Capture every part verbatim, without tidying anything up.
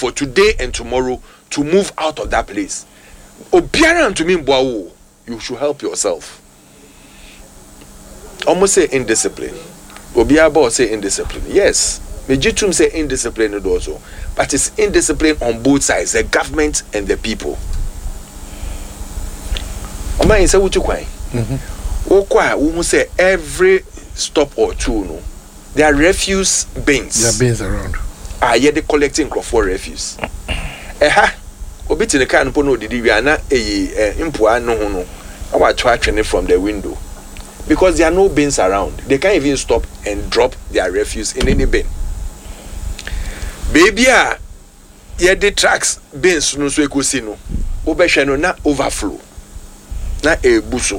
for today and tomorrow to move out of that place. Obiara to me, you should help yourself. Almost say indiscipline. Obiara say indiscipline. Yes, Mejitum say indiscipline also, but it's indiscipline on both sides, the government and the people. Oma say what you kwai. Okwa who say every stop or two no, there are refuse bins. There are bins around. Ah, yeah, they collecting for refuse. Eha, obi tine ka no no didi wi ana eh impoa no ho no. I wa try training from the window. Because there are no bins around. They can't even stop and drop their refuse in any bin. Baby ah, yeah, the tracks bins no so ekosi no. Obehwe no na overflow. Na ebuso.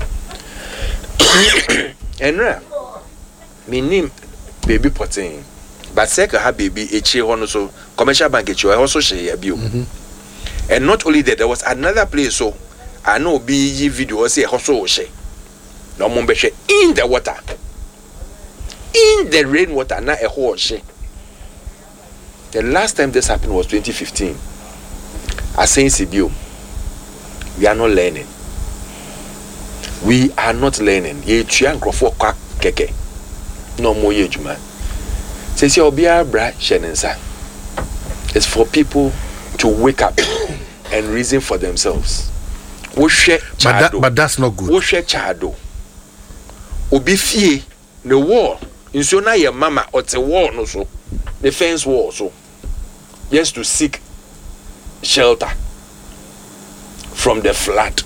Enra. Minim baby potting. But seka ha baby echi ho no so commercial bank echi ho also share bi o. And not only that, there was another place so I know be video say also share. No more in the water, in the rainwater, not a whole shit. The last time this happened was twenty fifteen. I say in Sibiu, we are not learning. We are not learning. Ye chian crofo kwa keke. No more ye juma. Says your beer bra shenensa. It's for people to wake up and reason for themselves. We share but, that, but that's not good. We share chado. Obi fie the wall inso na your mama or the wall no so the fence wall so just to seek shelter from the flood.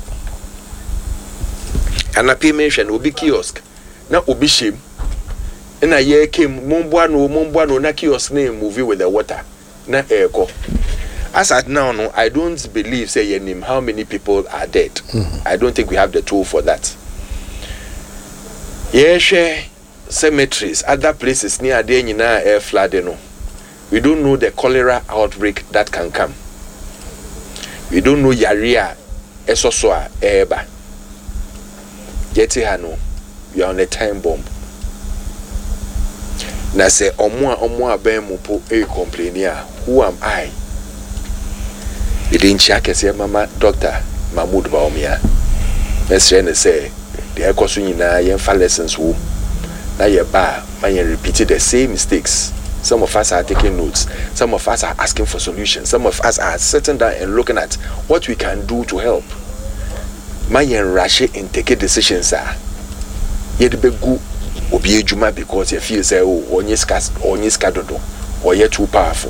And I pay mention obi kiosk na obi shame and a year came mombuano mombuano na kiosk name movie with the water na eko. As at now no, I don't believe say your name how many people are dead. Mm-hmm. I don't think we have the tool for that. Yes, cemeteries, other places near there, you know, air flooding. No. We don't know the cholera outbreak that can come. We don't know Yaria, Esoswa, Eba. Yetihano, you are on a time bomb. Na say, Omwa, Omwa, Bemupo, a complainer. Who am I? You didn't check and say, Mama, Doctor Mahmoud Baumia. Let's say, the echoes in a lessons womb. Now you're bar, man, you repeated the same mistakes. Some of us are taking notes. Some of us are asking for solutions. Some of us are sitting down and looking at what we can do to help. Man, you rush it and take decisions. Yet be good, obi ejuma because you feel say oh, onye skas, onye skadodo, or you're too powerful.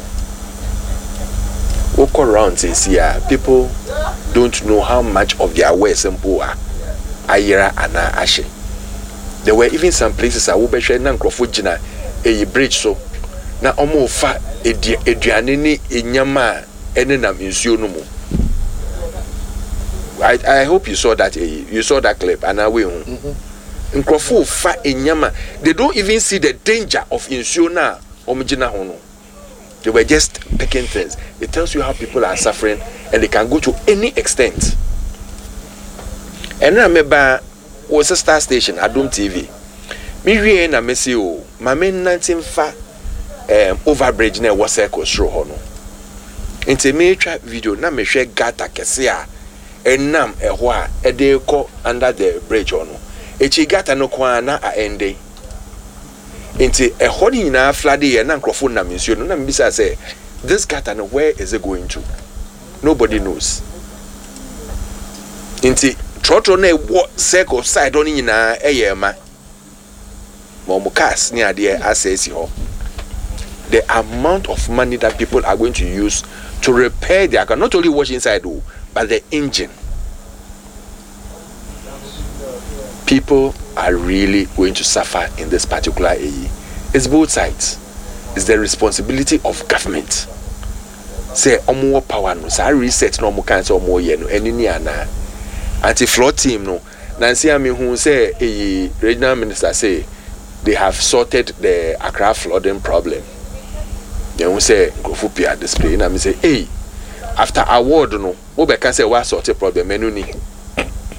Walk around says yeah, people don't know how much of their ways and poor. Ayera ana ashe. There were even some places I would be sharing Nankrofujina a bridge so na omo fa eduane ni enyama ene na nsuo no mu. I I hope you saw that you saw that clip and away hu. Nkrofu fa enyama. They don't even see the danger of nsuo na omjina ho no. They were just picking things. It tells you how people are suffering and they can go to any extent. And I remember was a star station Adum T V. Me wie na me see o, ma me nineteen fa um overbridge na was e ko sro ho no. Nti me twa video na me hwe gata kese a enam eho a e de ko under the bridge ho no. Echi gata no kwa na a ende. Nti eho ni na flood e na nkrofo na me nsuo no na me bisa say this gata no where is it going to? Nobody knows. Nti trotro na wo circle side on nyina eyema mo cars near there access ho. The amount of money that people are going to use to repair their car, not only wash inside though, but the engine. People are really going to suffer in this particular area. It's both sides. It's the responsibility of government. Say omo power no, say reset no mo kan say omo ye no eni ni ana. Anti-flood team no Nancy Ami who say a regional minister say they have sorted the Accra flooding problem. They will say go for P R display and I say hey after award no we can say what sort of problem menu ni